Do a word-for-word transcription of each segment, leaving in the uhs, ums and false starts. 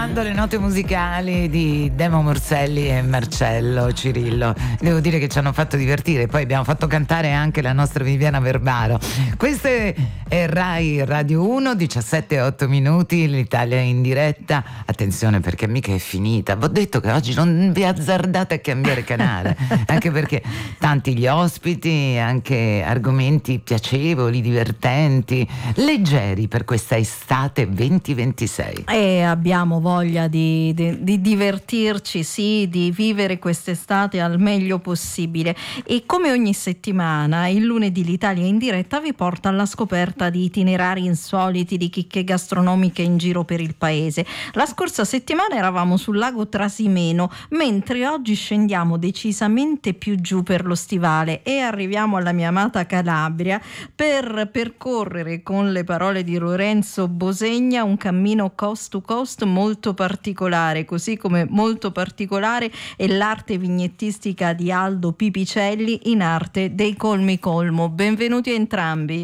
Le note musicali di Demo Morselli e Marcello Cirillo, devo dire che ci hanno fatto divertire. Poi abbiamo fatto cantare anche la nostra Viviana Verbaro. Questo è Rai Radio uno, diciassette e otto minuti, l'Italia in diretta. Attenzione, perché mica è finita. Vi ho detto che oggi non vi azzardate a cambiare canale, anche perché tanti gli ospiti, anche argomenti piacevoli, divertenti, leggeri per questa estate venti ventisei. E abbiamo voglia di, di, di divertirci, sì, di vivere quest'estate al meglio possibile. E come ogni settimana, il lunedì l'Italia in diretta vi porta alla scoperta di itinerari insoliti, di chicche gastronomiche in giro per il paese. La scorsa settimana eravamo sul lago Trasimeno, mentre oggi scendiamo decisamente più giù per lo stivale e arriviamo alla mia amata Calabria per percorrere, con le parole di Lorenzo Bosegna, un cammino coast to coast molto particolare, così come molto particolare è l'arte vignettistica di Aldo Pipicelli in arte dei Colmi Colmo. Benvenuti a entrambi.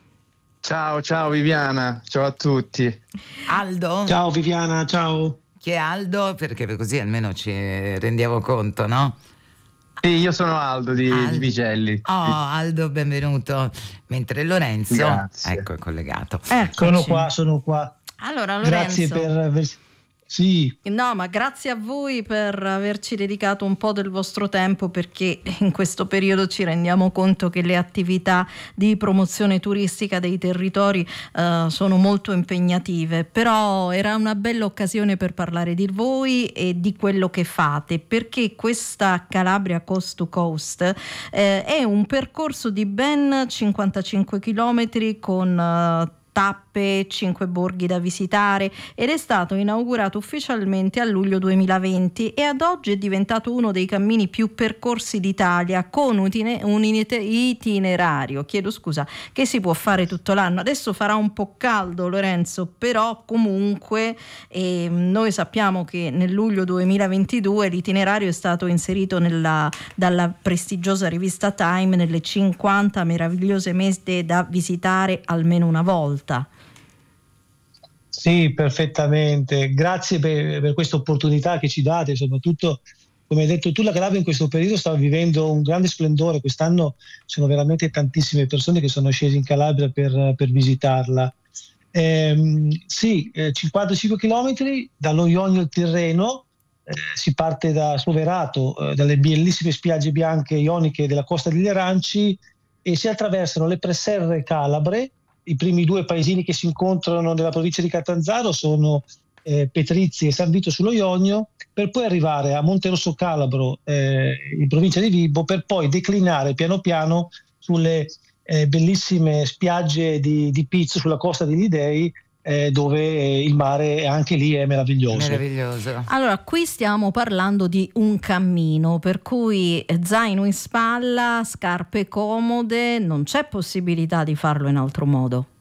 Ciao, ciao Viviana, ciao a tutti. Aldo? Ciao Viviana, ciao. Chi è Aldo? Perché così almeno ci rendiamo conto, no? Sì, io sono Aldo di, Aldo. di Pipicelli. Oh, Aldo, benvenuto. Mentre Lorenzo, Grazie. ecco, è collegato. Eccoci. Sono qua, sono qua. Allora, Lorenzo. Grazie per aver... Sì. No, ma grazie a voi per averci dedicato un po' del vostro tempo, perché in questo periodo ci rendiamo conto che le attività di promozione turistica dei territori uh, sono molto impegnative, però era una bella occasione per parlare di voi e di quello che fate, perché questa Calabria Coast to Coast eh, è un percorso di ben cinquantacinque chilometri con uh, tappe, cinque borghi da visitare, ed è stato inaugurato ufficialmente a luglio duemilaventi e ad oggi è diventato uno dei cammini più percorsi d'Italia, con un itinerario, chiedo scusa, che si può fare tutto l'anno. Adesso farà un po' caldo, Lorenzo, però comunque eh, noi sappiamo che nel luglio duemilaventidue l'itinerario è stato inserito nella, dalla prestigiosa rivista Time nelle cinquanta meravigliose mete da visitare almeno una volta. Sì, perfettamente. Grazie per, per questa opportunità che ci date, soprattutto, come hai detto tu, la Calabria in questo periodo sta vivendo un grande splendore. Quest'anno sono veramente tantissime persone che sono scese in Calabria per, per visitarla. Ehm, sì, eh, cinquantacinque chilometri dallo Ionio al Tirreno, eh, si parte da Soverato, eh, dalle bellissime spiagge bianche ioniche della Costa degli Aranci, e si attraversano le preserre calabre. I primi due paesini che si incontrano nella provincia di Catanzaro sono eh, Petrizzi e San Vito sullo Ionio, per poi arrivare a Monterosso Calabro eh, in provincia di Vibo, per poi declinare piano piano sulle eh, bellissime spiagge di, di Pizzo sulla costa degli Dei, eh, dove il mare anche lì è meraviglioso. Meraviglioso. Allora, qui stiamo parlando di un cammino, per cui zaino in spalla, scarpe comode, non c'è possibilità di farlo in altro modo.